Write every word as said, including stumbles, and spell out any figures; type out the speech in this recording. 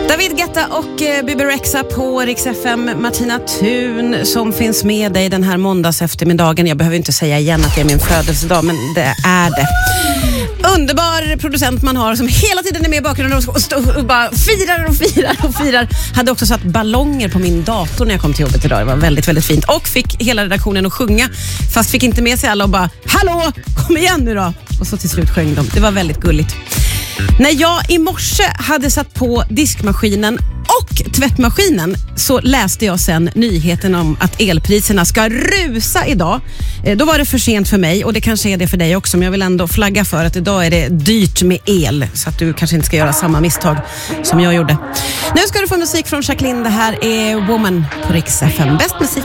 David Guetta och eh, Bebe Rexha på Rix F M. Martina Thun som finns med dig den här måndags eftermiddagen. Jag behöver inte säga igen att det är min födelsedag, men det är det. Underbar producent man har som hela tiden är med i bakgrunden och, och, och bara firar och firar och firar. Hade också satt ballonger på min dator när jag kom till jobbet idag. Det var väldigt, väldigt fint. Och fick hela redaktionen att sjunga, fast fick inte med sig alla och bara, hallå, kom igen nu då. Och så till slut sjöng de. Det var väldigt gulligt. När jag i morse hade satt på diskmaskinen och tvättmaskinen så läste jag sen nyheten om att elpriserna ska rusa idag. Då var det för sent för mig, och det kanske är det för dig också, men jag vill ändå flagga för att idag är det dyrt med el, så att du kanske inte ska göra samma misstag som jag gjorde. Nu ska du få musik från Jacqueline. Det här är Woman på Rix F M. Bäst musik.